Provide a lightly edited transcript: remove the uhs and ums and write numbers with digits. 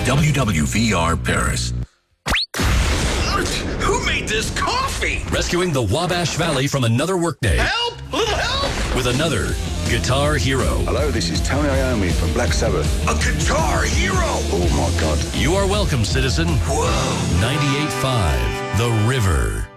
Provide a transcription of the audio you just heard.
WWVR Paris. Who made this coffee? Rescuing the Wabash Valley from another workday. Help! A little help! With another Guitar Hero. Hello, this is Tony Iommi from Black Sabbath. A guitar hero! Oh my God. You are welcome, citizen. Whoa! 98.5 The River.